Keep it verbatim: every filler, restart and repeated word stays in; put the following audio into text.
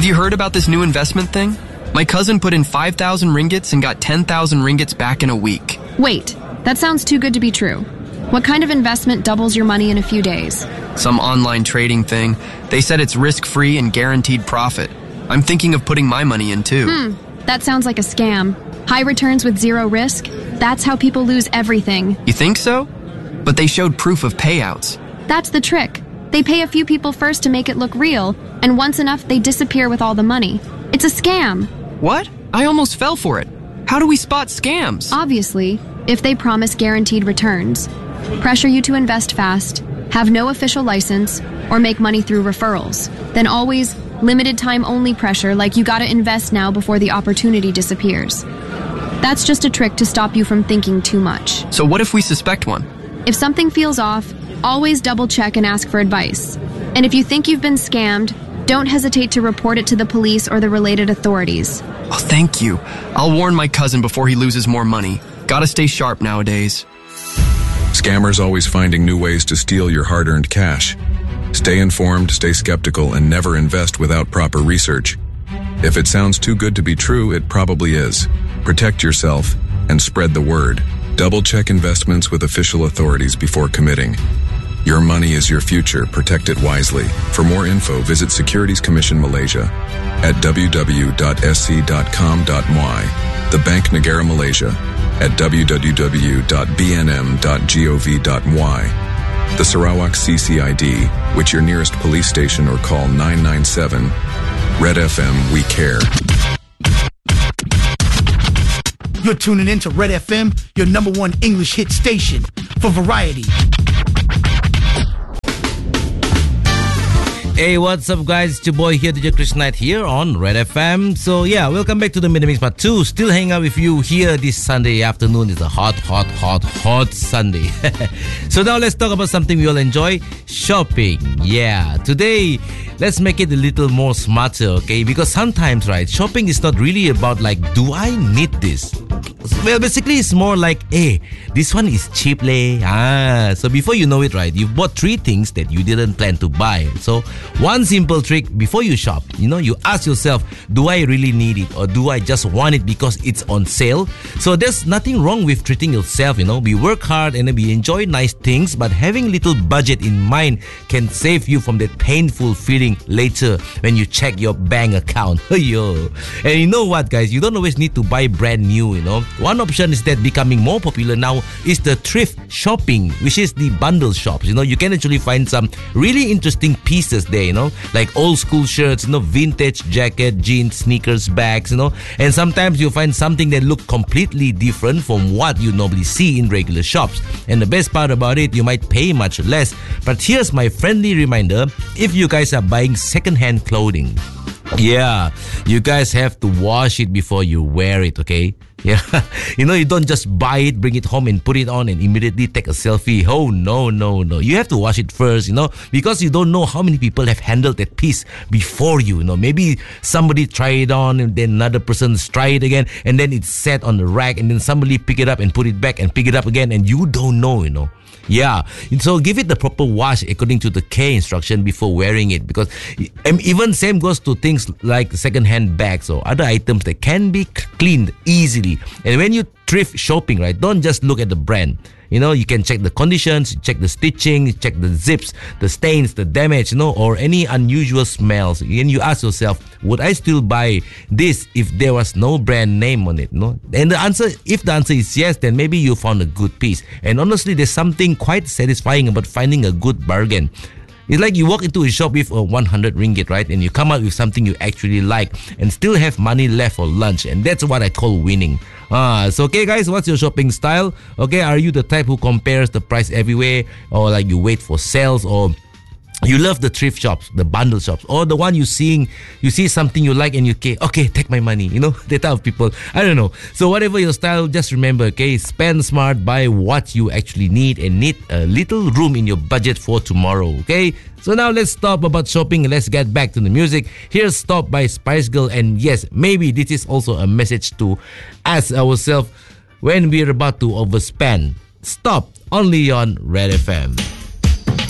you heard about this new investment thing? My cousin put in five thousand ringgits and got ten thousand ringgits back in a week. Wait, that sounds too good to be true. What kind of investment doubles your money in a few days? Some online trading thing. They said it's risk-free and guaranteed profit. I'm thinking of putting my money in too. Hmm, that sounds like a scam. High returns with zero risk? That's how people lose everything. You think so? But they showed proof of payouts. That's the trick. They pay a few people first to make it look real, and once enough, they disappear with all the money. It's a scam. What? I almost fell for it. How do we spot scams? Obviously, if they promise guaranteed returns, pressure you to invest fast, have no official license, or make money through referrals, then always limited time only pressure like you gotta invest now before the opportunity disappears. That's just a trick to stop you from thinking too much. So what if we suspect one? If something feels off, always double check and ask for advice. And if you think you've been scammed, don't hesitate to report it to the police or the related authorities. Oh, thank you. I'll warn my cousin before he loses more money. Gotta stay sharp nowadays. Scammers always finding new ways to steal your hard-earned cash. Stay informed, stay skeptical, and never invest without proper research. If it sounds too good to be true, it probably is. Protect yourself and spread the word. Double-check investments with official authorities before committing. Your money is your future. Protect it wisely. For more info, visit Securities Commission Malaysia at w w w dot s c dot com dot m y, the Bank Negara Malaysia at w w w dot b n m dot gov dot m y, the Sarawak C C I D, which your nearest police station, or call nine nine seven. Red F M, we care. You're tuning in to Red F M, your number one English hit station for variety. Hey, what's up, guys? It's your boy here, D J Chris Knight here on Red F M. So, yeah, welcome back to the Minimix Part two. Still hanging out with you here this Sunday afternoon. It's a hot, hot, hot, hot Sunday. So now let's talk about something we all enjoy. Shopping. Yeah, today, let's make it a little more smarter, okay? Because sometimes, right, shopping is not really about like, do I need this? Well, basically, it's more like, hey, this one is cheap, leh. Ah, so before you know it, right, you've bought three things that you didn't plan to buy. So one simple trick before you shop, you know, you ask yourself, do I really need it, or do I just want it because it's on sale? So there's nothing wrong with treating yourself, you know. We work hard and we enjoy nice things, but having little budget in mind can save you from that painful feeling later when you check your bank account. Yo. And you know what, guys, you don't always need to buy brand new, you know. One option is that becoming more popular now is the thrift shopping, which is the bundle shops. You know, you can actually find some really interesting pieces there, you know, like old school shirts, you know, vintage jacket, jeans, sneakers, bags, you know, and sometimes you'll find something that look completely different from what you normally see in regular shops. And the best part about it, you might pay much less. But here's my friendly reminder, if you guys are buying second-hand clothing, yeah, you guys have to wash it before you wear it, okay? Yeah, you know, you don't just buy it, bring it home and put it on and immediately take a selfie. Oh, no, no, no. You have to wash it first, you know, because you don't know how many people have handled that piece before you, you know. Maybe somebody try it on and then another person try it again and then it's set on the rack and then somebody pick it up and put it back and pick it up again and you don't know, you know. Yeah, so give it the proper wash according to the K instruction before wearing it, because even same goes to things like second-hand bags or other items that can be cleaned easily. And when you thrift shopping, right, don't just look at the brand. You know, you can check the conditions, check the stitching, check the zips, the stains, the damage, you know, or any unusual smells. And you ask yourself, would I still buy this if there was no brand name on it? No? And the answer, if the answer is yes, then maybe you found a good piece. And honestly, there's something quite satisfying about finding a good bargain. It's like you walk into a shop with a one hundred ringgit, right? And you come out with something you actually like and still have money left for lunch. And that's what I call winning. Ah, so okay guys, what's your shopping style? Okay, are you the type who compares the price everywhere, or like you wait for sales, or you love the thrift shops, the bundle shops, or the one you seeing, you see something you like and you okay, okay, take my money, you know, that type of people. I don't know. So whatever your style, just remember, okay, spend smart, buy what you actually need and need a little room in your budget for tomorrow, okay? So now let's stop about shopping and let's get back to the music. Here's Stop by Spice Girl, and yes, maybe this is also a message to ask ourselves when we're about to overspend. Stop, only on Red F M.